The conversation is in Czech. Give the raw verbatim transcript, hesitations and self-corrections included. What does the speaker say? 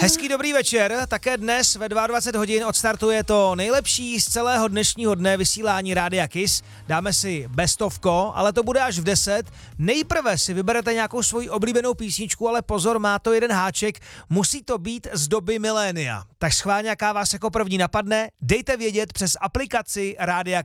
Hezký dobrý večer, také dnes ve dvacet dva hodin odstartuje to nejlepší z celého dnešního dne vysílání Rádia Kiss. Dáme si bestovko, ale to bude až v deset. Nejprve si vyberete nějakou svoji oblíbenou písničku, ale pozor, má to jeden háček, musí to být z doby milénia. Tak schválně, jaká vás jako první napadne, dejte vědět přes aplikaci Rádia